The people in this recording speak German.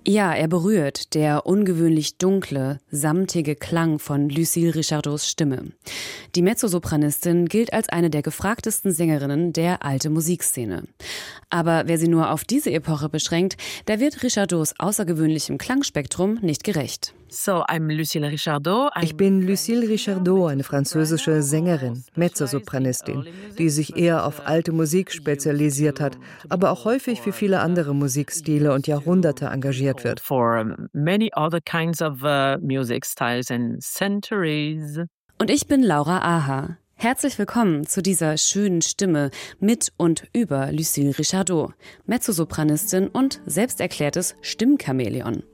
Ja, er berührt, der ungewöhnlich dunkle, samtige Klang von Lucille Richardots Stimme. Die Mezzosopranistin gilt als eine der gefragtesten Sängerinnen der alten Musikszene. Aber wer sie nur auf diese Epoche beschränkt, der wird Richardots außergewöhnlichem Klangspektrum nicht gerecht. Ich bin Lucille Richardot, eine französische Sängerin, Mezzosopranistin, die sich eher auf alte Musik spezialisiert hat, aber auch häufig für viele andere Musikstile und Jahrhunderte engagiert wird. Und ich bin Laura Aha. Herzlich willkommen zu dieser schönen Stimme mit und über Lucille Richardot, Mezzosopranistin und selbsterklärtes Stimmchamäleon.